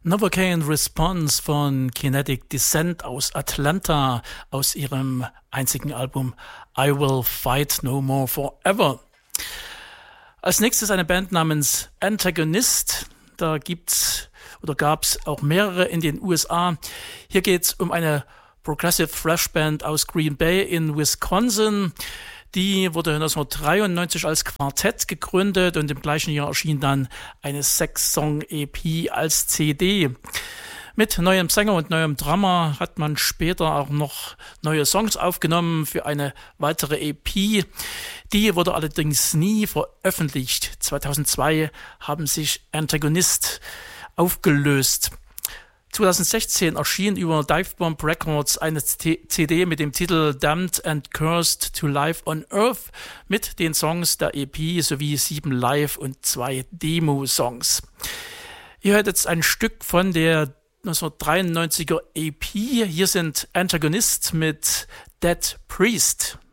Novocaine Response von Kinetic Descent aus Atlanta, aus ihrem einzigen Album I Will Fight No More Forever. Als nächstes eine Band namens Antagonist. Da gab es auch mehrere in den USA. Hier geht es um eine Progressive Thrash Band aus Green Bay in Wisconsin. Die wurde 1993 als Quartett gegründet und im gleichen Jahr erschien dann eine 6-Song-EP als CD. Mit neuem Sänger und neuem Drummer hat man später auch noch neue Songs aufgenommen für eine weitere EP. Die wurde allerdings nie veröffentlicht. 2002 haben sich Antagonist aufgelöst. 2016 erschien über Divebomb Records eine CD mit dem Titel Damned and Cursed to Life on Earth mit den Songs der EP sowie 7 Live- und 2 Demo-Songs. Ihr hört jetzt ein Stück von der 1993er EP. Hier sind Antagonist mit Dead Priest.